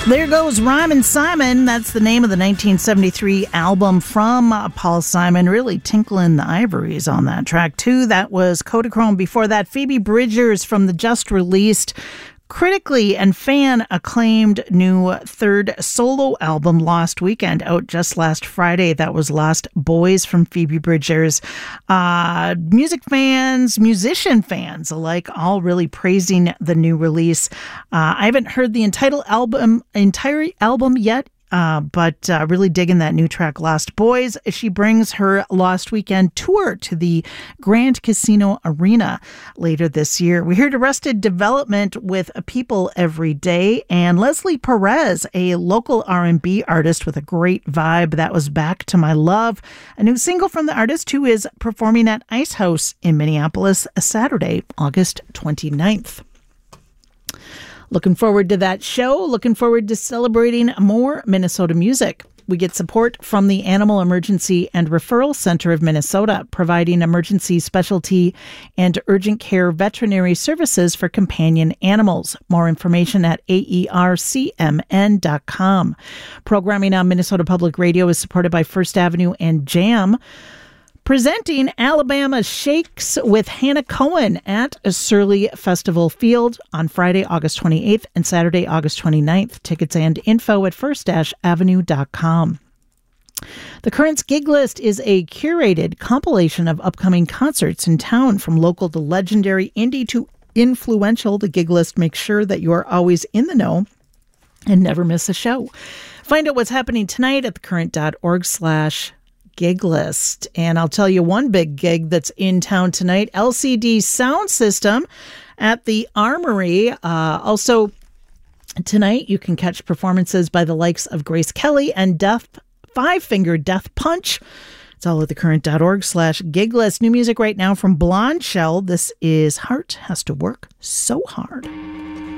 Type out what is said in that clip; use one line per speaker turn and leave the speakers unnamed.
There goes Rhymin' Simon. That's the name of the 1973 album from Paul Simon. Really tinkling the ivories on that track, too. That was Kodachrome. Before that, Phoebe Bridgers from the just released, critically and fan acclaimed new third solo album, Lost Weekend, out just last Friday. That was Lost Boys from Phoebe Bridgers. Music fans, musician fans alike, all really praising the new release. I haven't heard the entire album yet. But really digging that new track, Lost Boys. She brings her Lost Weekend tour to the Grand Casino Arena later this year. We heard Arrested Development with People Every Day, and Leslie Perez, a local R&B artist with a great vibe. That was Back to My Love, a new single from the artist who is performing at Ice House in Minneapolis Saturday, August 29th. Looking forward to that show. Looking forward to celebrating more Minnesota music. We get support from the Animal Emergency and Referral Center of Minnesota, providing emergency specialty and urgent care veterinary services for companion animals. More information at aercmn.com. Programming on Minnesota Public Radio is supported by First Avenue and JAM. Presenting Alabama Shakes with Hannah Cohen at Surly Festival Field on Friday, August 28th and Saturday, August 29th. Tickets and info at first-avenue.com. The Currents Gig List is a curated compilation of upcoming concerts in town, from local to legendary, indie to influential. The Gig List makes sure that you are always in the know and never miss a show. Find out what's happening tonight at thecurrent.org/gig list. And I'll tell you one big gig that's in town tonight, LCD Sound System at the Armory. Also tonight, you can catch performances by the likes of Grace Kelly and Five Finger Death Punch. It's all at thecurrent.org/gig list. New music right now from Blonde Shell. This is Heart Has to Work So Hard.